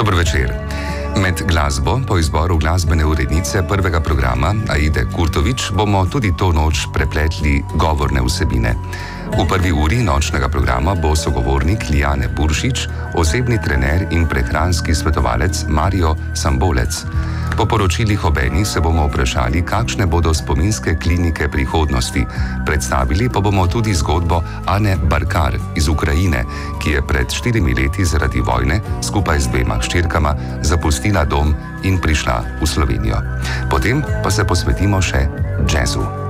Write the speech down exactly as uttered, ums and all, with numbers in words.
Dober večer. Med glasbo po izboru glasbene urednice prvega programa Aide Kurtovič bomo tudi to noč prepletli govorne vsebine. V prvi uri nočnega programa bo sogovornik Lijane Buršič, osebni trener in prehranski svetovalec Mario Sambolec. Po poročilih ob eni se bomo vprašali, kakšne bodo spominske klinike prihodnosti. Predstavili pa bomo tudi zgodbo Ane Barkar iz Ukrajine, ki je pred štirimi leti zaradi vojne skupaj z dvema hčerkama zapustila dom in prišla v Slovenijo. Potem pa se posvetimo še džezu.